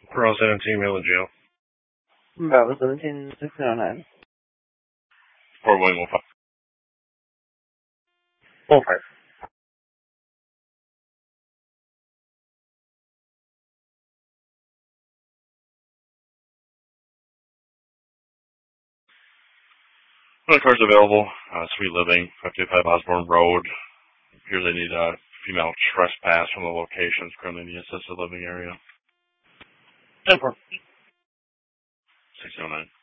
Pearl 17, male in jail. Bravo 17, 1609. Fort William 15. 05. One car's available. Sweet Living, 55 Osborne Road. Here they need a female trespass from the locations currently in the assisted living area. 10-4. 609.